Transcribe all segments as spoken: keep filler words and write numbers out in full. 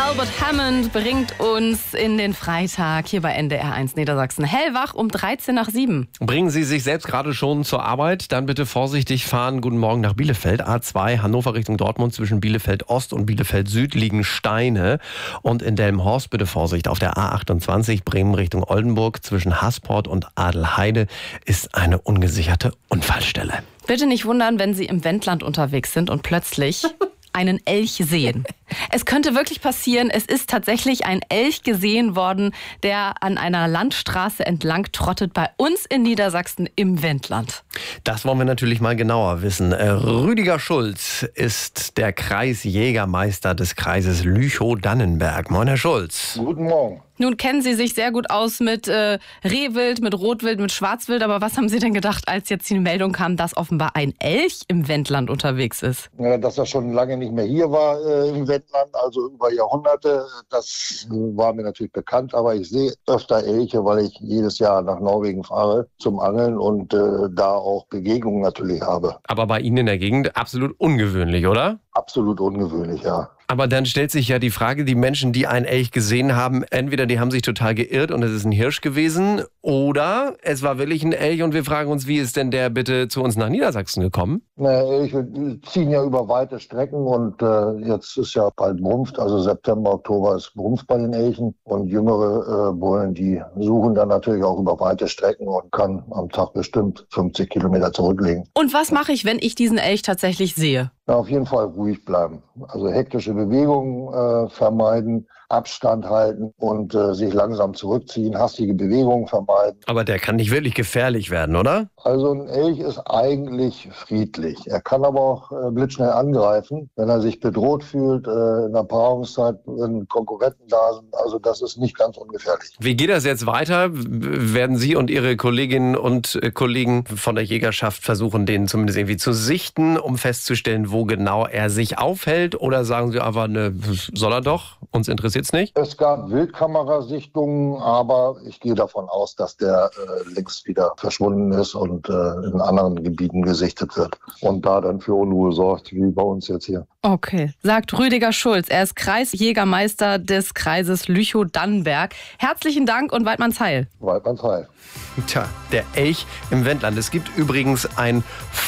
Albert Hammond bringt uns in den Freitag hier bei N D R eins Niedersachsen. Hellwach um dreizehn nach sieben. Bringen Sie sich selbst gerade schon zur Arbeit? Dann bitte vorsichtig fahren. Guten Morgen nach Bielefeld. A zwei, Hannover Richtung Dortmund. Zwischen Bielefeld Ost und Bielefeld Süd liegen Steine. Und in Delmenhorst bitte Vorsicht. Auf der A achtundzwanzig, Bremen Richtung Oldenburg. Zwischen Hasport und Adelheide ist eine ungesicherte Unfallstelle. Bitte nicht wundern, wenn Sie im Wendland unterwegs sind und plötzlich einen Elch sehen. Es könnte wirklich passieren, es ist tatsächlich ein Elch gesehen worden, der an einer Landstraße entlang trottet bei uns in Niedersachsen im Wendland. Das wollen wir natürlich mal genauer wissen. Rüdiger Schulz ist der Kreisjägermeister des Kreises Lüchow-Dannenberg. Moin, Herr Schulz. Guten Morgen. Nun kennen Sie sich sehr gut aus mit äh, Rehwild, mit Rotwild, mit Schwarzwild. Aber was haben Sie denn gedacht, als jetzt die Meldung kam, dass offenbar ein Elch im Wendland unterwegs ist? Ja, dass er schon lange nicht mehr hier war äh, im Wendland, also über Jahrhunderte, das war mir natürlich bekannt. Aber ich sehe öfter Elche, weil ich jedes Jahr nach Norwegen fahre zum Angeln und äh, da auch Begegnungen natürlich habe. Aber bei Ihnen in der Gegend absolut ungewöhnlich, oder? Absolut ungewöhnlich, ja. Aber dann stellt sich ja die Frage, die Menschen, die einen Elch gesehen haben, entweder die haben sich total geirrt und es ist ein Hirsch gewesen oder es war wirklich ein Elch und wir fragen uns, wie ist denn der bitte zu uns nach Niedersachsen gekommen? Na, Elche ziehen ja über weite Strecken und äh, jetzt ist ja bald Brunft, also September, Oktober ist Brunft bei den Elchen und jüngere äh, Bullen, die suchen dann natürlich auch über weite Strecken und kann am Tag bestimmt fünfzig Kilometer zurücklegen. Und was mache ich, wenn ich diesen Elch tatsächlich sehe? Na, auf jeden Fall ruhig bleiben. Also hektische Bewegungen äh, vermeiden, Abstand halten und äh, sich langsam zurückziehen, hastige Bewegungen vermeiden. Aber der kann nicht wirklich gefährlich werden, oder? Also ein Elch ist eigentlich friedlich. Er kann aber auch äh, blitzschnell angreifen, wenn er sich bedroht fühlt, äh, in der Paarungszeit, wenn Konkurrenten da sind. Also das ist nicht ganz ungefährlich. Wie geht das jetzt weiter? Werden Sie und Ihre Kolleginnen und Kollegen von der Jägerschaft versuchen, den zumindest irgendwie zu sichten, um festzustellen, wo genau er sich aufhält? Oder sagen Sie einfach, ne, soll er doch? Uns interessiert's nicht? Es gab Wildkamerasichtungen, aber ich gehe davon aus, dass der äh, längst wieder verschwunden ist und äh, in anderen Gebieten gesichtet wird und da dann für Unruhe sorgt, wie bei uns jetzt hier. Okay, sagt Rüdiger Schulz. Er ist Kreisjägermeister des Kreises Lüchow-Dannenberg. Herzlichen Dank und Weidmanns Heil. Weidmanns Heil. Tja, der Elch im Wendland. Es gibt übrigens ein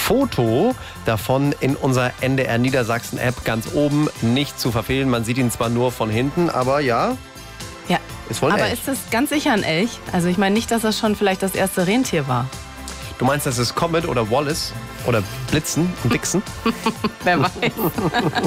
Foto davon in unserer N D R Niedersachsen-App ganz oben. Nicht zu verfehlen, man sieht ihn zwar nur von hinten, aber ja, Ja, ist wohl ein aber Elch. ist das ganz sicher ein Elch? Also ich meine nicht, dass das schon vielleicht das erste Rentier war. Du meinst, das ist Comet oder Wallace oder Blitzen, Blixen? Wer weiß.